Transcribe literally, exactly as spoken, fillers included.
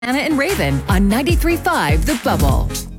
Anna and Raven on ninety-three point five The Bubble.